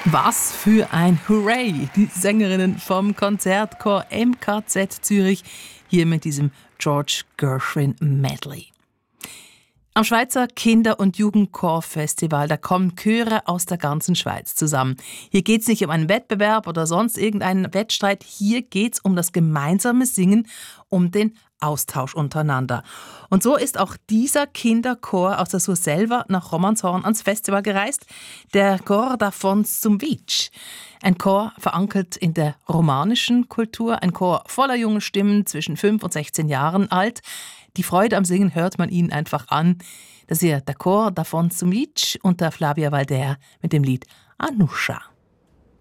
Was für ein Hooray! Die Sängerinnen vom Konzertchor MKZ Zürich hier mit diesem George Gershwin Medley. Am Schweizer Kinder- und Jugendchorfestival, da kommen Chöre aus der ganzen Schweiz zusammen. Hier geht es nicht um einen Wettbewerb oder sonst irgendeinen Wettstreit. Hier geht es um das gemeinsame Singen, um den Austausch untereinander. Und so ist auch dieser Kinderchor aus der Surselva nach Romanshorn ans Festival gereist. Der Chor davon zum Beach. Ein Chor verankert in der romanischen Kultur, ein Chor voller junger Stimmen zwischen 5 und 16 Jahren alt. Die Freude am Singen hört man ihnen einfach an. Das ist hier der Chor davon zum Beach und der Flavia Valder mit dem Lied Anusha.